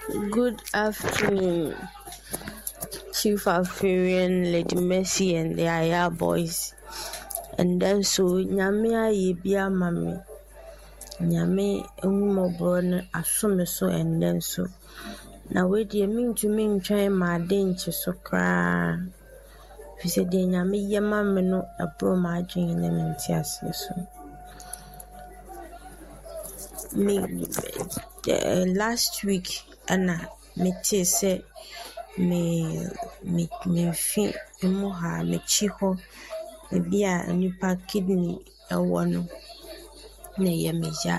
Good afternoon, Chief Afurian, Lady Mercy, and the Aya boys. And then so Nyamia Yibia Mammy Nyame Umobron assume so and then so. Now wait ye mean to mean try my danger so cry. If you said the Nyame Yamma no a bro margin in the Mentias so. Me last week Anna me say me fi mo ha me chi ho e bia nipa kidney ewo no na ye me ja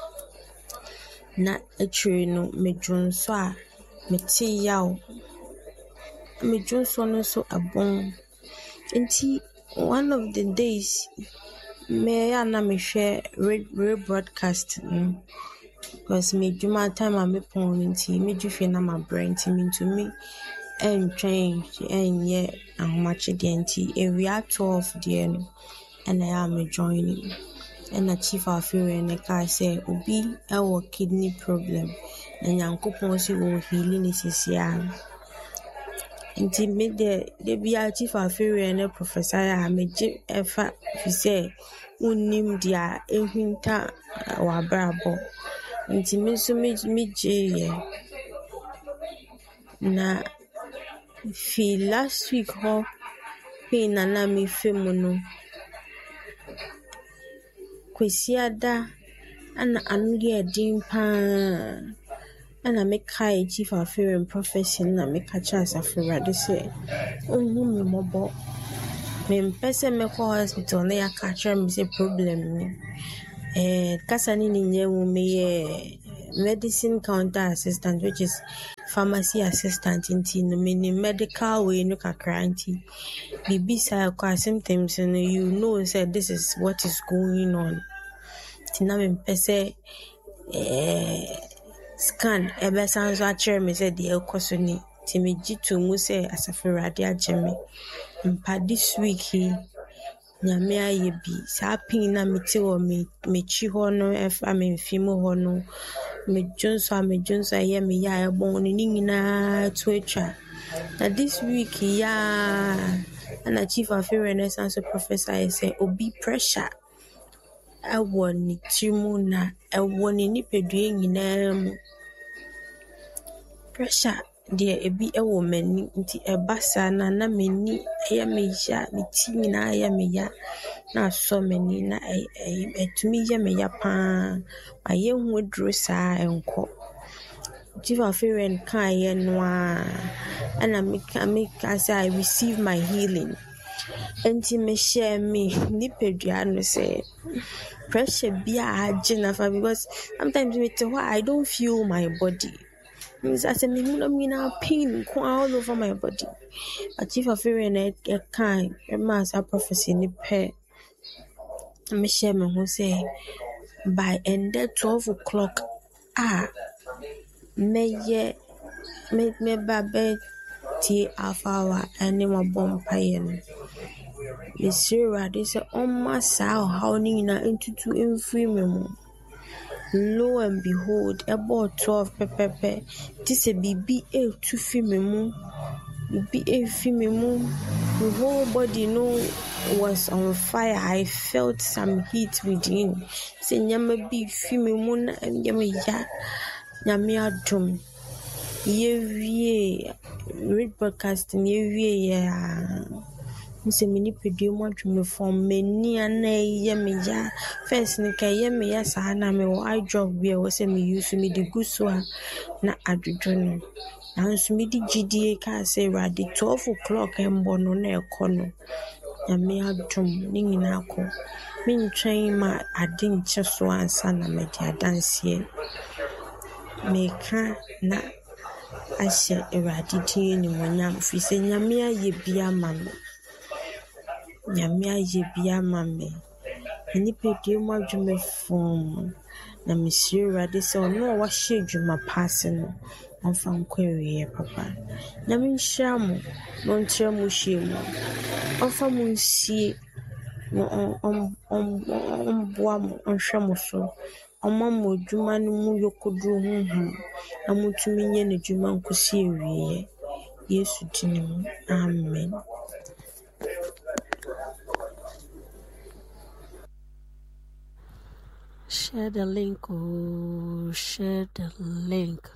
na etwe no me dwonso a me ti yaw me dwonso no so abon enti one of the days me ya na me share broadcast because me juma time I me pon nti me dwufe na my brain ti me to me and change and yeah and much nti area 12 there no and I am joining and the chief affair and the car say obi our kidney problem and yankopon si wo healing is ya nti me the be a chief affair and the professor I me je efa fi say unim dia ehunta wa brabo nti me so me je na fi last week ho pe na me femu no kwesiada ana anuye din pa ana me kai chief affair profession na me ka cha asafura de say onhu me mobo me mpese me ko hospital na ya ka cha me say problem ni kasa ni nyewu me medicine counter assistant, which is pharmacy assistant in the medical way no kakranti bibisa kwa symptoms and you know said this is what is going on tiname pese scan ebe sanzo a chair me said the ekosoni timiji to mu say asafurade ageme mpa this week nyame aye bi sa pin na meti wo me chi ho no efa me mfimo ho no me jonso aye me ya ebon ni nyina to atwa na this week ya ana chief of renaissance professor I say obi pressure awo ni timu na ewo ni nipedue nyina mu pressure de ebi ewo mani nti ebasa na mani ya me ya miti nyina ya me ya na so mani na etumi ya me ya pa aye hu duro saa enko chief of renaissance kan ye no ana me say I receive my healing enti me share me nipedua no say pressure be a agina because sometimes me tell I don't feel my body means I say me no pain all over my body but if I feel in a kind master prophecy ni pe me share me who say by end 12 o'clock me babe ti afawa ene mo bompa yen Monsieur they say almost how ni na entutu emfiri me mu lo and behold about 12 pepepe this a bibi to fi me mu bibi fi me mu the whole body was on fire. I felt some heat within say nyama bi fi me mu na nyama ya nyame adom ye read broadcasting ye ya se mini pedue mo adwume from mani ana ye me ya first ni ka ye me ya sa na me wo I job we wo se me use me de guso na adwudwo no na so me di gda ka say radi 12 o'clock embo no na ekono ya me adum ni nyina ko me ntwen ma ade nche so ansa na me di adanse me ka na ashe radi tin ni wonyam fi se nyame aye bia mama nyame aye bia mame ni pedue mo adwume from na monsieur radi se ono wa hye adwuma pass no onfa nkwewe papa na me nhyiamu no nkyeremu hyiemu onfa mu nsie no boa mo onhwe mo so ɔma mo adwuma no mu yɔkɔduro honhom na motumi nyɛ n'adwuma nkɔsi awieɛ. Yesu din mu. Amen. Share the link. Oh, share the link.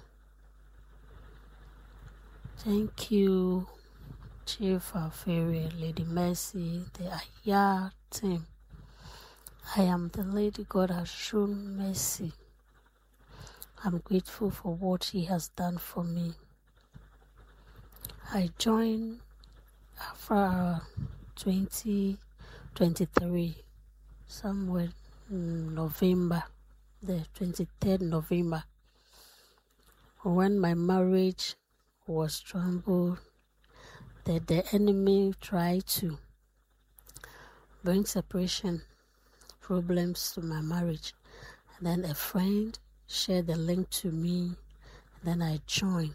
Thank you, Chief Aferi, Lady Mercy, the Aya team. I am the lady God has shown mercy. I'm grateful for what He has done for me. I joined after 2023, somewhere in November, the 23rd November, when my marriage was troubled, that the enemy tried to bring separation problems to my marriage. And then a friend shared the link to me, and then I joined.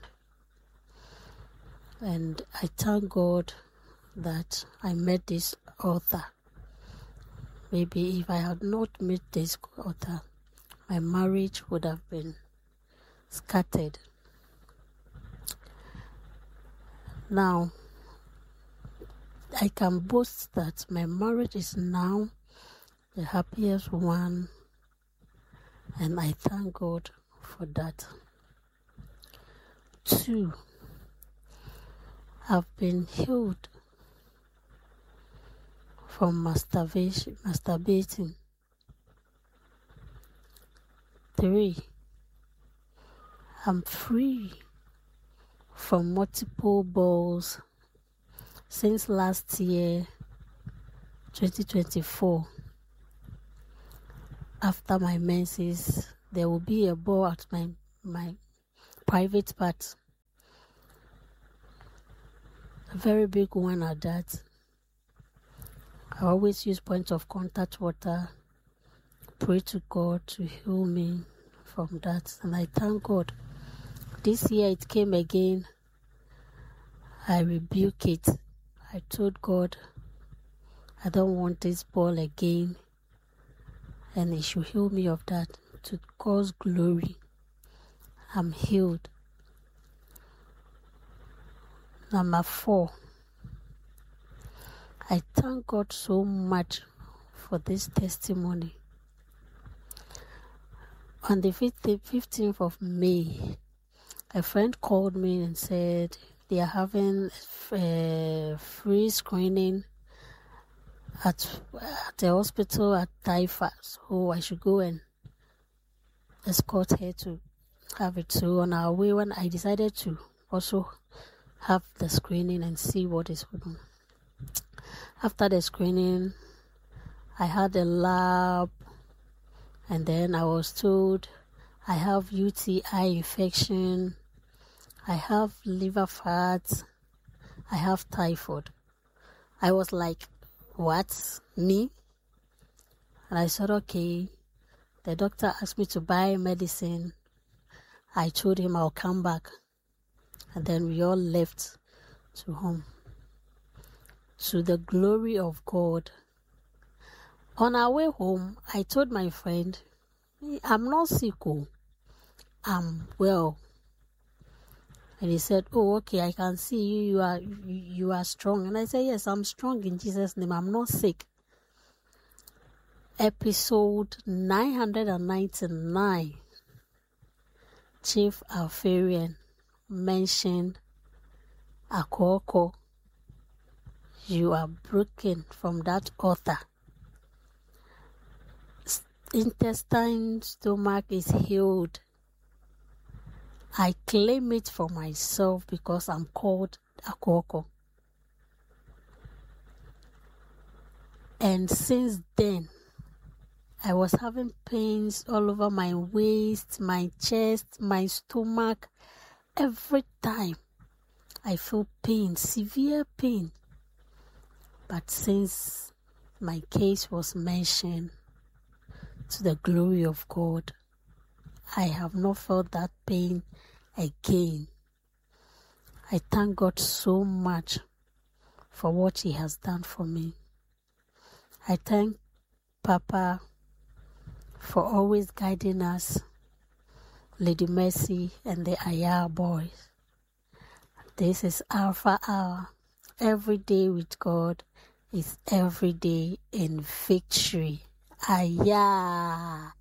And I thank God that I met this author. Maybe if I had not met this author, my marriage would have been scattered. Now, I can boast that my marriage is now the happiest one, and I thank God for that. 2, I've been healed from masturbating. 3, I'm free from multiple balls since last year, 2024. After my menses, there will be a ball at my private part. A very big one at that. I always use point of contact water, pray to God to heal me from that. And I thank God. This year it came again. I rebuke it. I told God, I don't want this ball again. And He should heal me of that to cause glory. I'm healed. Number 4, I thank God so much for this testimony. On the 15th of May, a friend called me and said they are having a free screening at the hospital at Taifa, so I should go and escort her to have it. So on our way, when I decided to also have the screening and see what is going on. After the screening, I had a lab, and then I was told I have UTI infection, I have liver fat, I have typhoid. I was like, what? Me? And I said, okay. The doctor asked me to buy medicine. I told him I'll come back. And then we all left to home. To the glory of God. On our way home, I told my friend, I'm not sick, I'm well. And he said, oh, okay, I can see you are strong. And I said, yes, I'm strong in Jesus' name. I'm not sick. Episode 999, Chief Aferi mentioned Akoko. You are broken from that author. Intestine, stomach is healed. I claim it for myself because I'm called Akoko. And since then, I was having pains all over my waist, my chest, my stomach. Every time I feel pain, severe pain. But since my case was mentioned, to the glory of God, I have not felt that pain again. I thank God so much for what He has done for me. I thank Papa for always guiding us, Lady Mercy and the Ayah boys. This is Alpha Hour. Every day with God is every day in victory. Ayah.